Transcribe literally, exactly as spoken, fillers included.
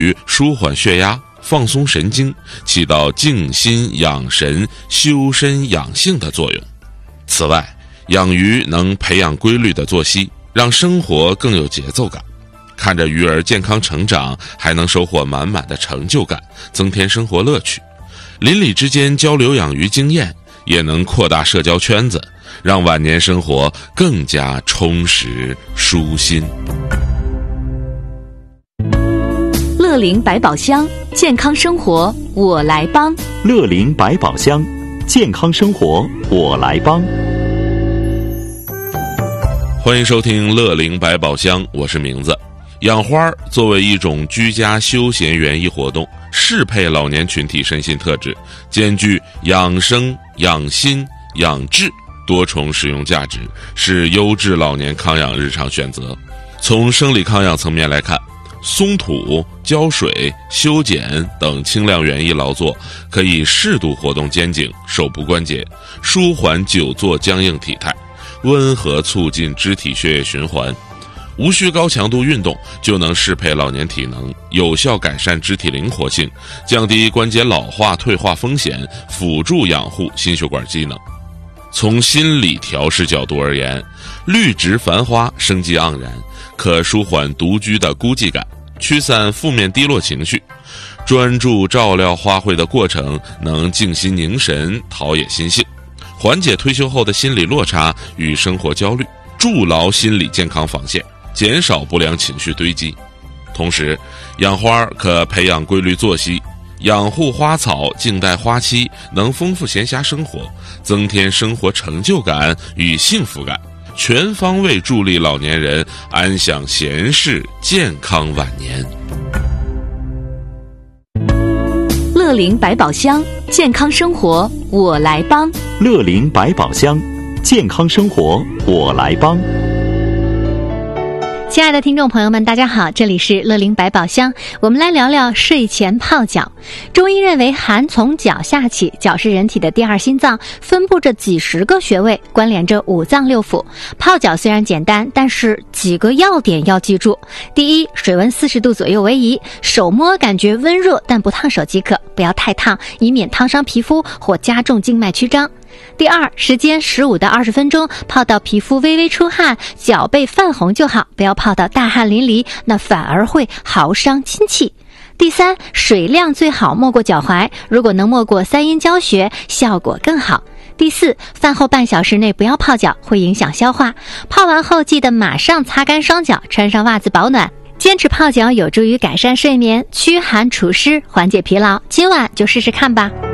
舒缓血压、放松神经，起到静心养神、修身养性的作用。此外，养鱼能培养规律的作息，让生活更有节奏感。看着鱼儿健康成长，还能收获满满的成就感，增添生活乐趣。邻里之间交流养鱼经验，也能扩大社交圈子，让晚年生活更加充实舒心。 乐龄百宝箱，健康生活我来帮。 乐龄百宝箱，健康生活我来帮。 欢迎收听乐龄百宝箱，我是名字。养花作为一种居家休闲园艺活动，适配老年群体身心特质，兼具养生、养心、养志多重使用价值，是优质老年康养日常选择。从生理康养层面来看，松土、浇水、修剪等轻量园艺劳作可以适度活动肩颈、手部关节，舒缓久坐僵硬体态，温和促进肢体血液循环。无需高强度运动就能适配老年体能，有效改善肢体灵活性，降低关节老化退化风险，辅助养护心血管机能。从心理调试角度而言，绿植繁花，生机盎然，可舒缓独居的孤寂感，驱散负面低落情绪。专注照料花卉的过程，能静心凝神，陶冶心性，缓解退休后的心理落差与生活焦虑，筑牢心理健康防线，减少不良情绪堆积。同时，养花可培养规律作息，养护花草，静待花期，能丰富闲暇生活，增添生活成就感与幸福感，全方位助力老年人安享闲适、健康晚年。 乐龄百宝箱，健康生活我来帮。 乐龄百宝箱，健康生活我来帮。 亲爱的听众朋友们，大家好，这里是乐龄百宝箱，我们来聊聊睡前泡脚。中医认为，寒从脚下起，脚是人体的第二心脏，分布着几十个穴位，关联着五脏六腑。泡脚虽然简单，但是几个要点要记住。第一，水温四十度左右为宜，手摸感觉温热但不烫手即可，不要太烫，以免烫伤皮肤或加重静脉曲张。第二，时间十五到二十分钟，泡到皮肤微微出汗，脚背泛红就好，不要泡到大汗淋漓，那反而会耗伤筋气。第三，水量最好没过脚踝，如果能没过三阴交穴，效果更好。第四，饭后半小时内不要泡脚，会影响消化。泡完后记得马上擦干双脚，穿上袜子保暖。坚持泡脚有助于改善睡眠、驱寒除湿、缓解疲劳，今晚就试试看吧。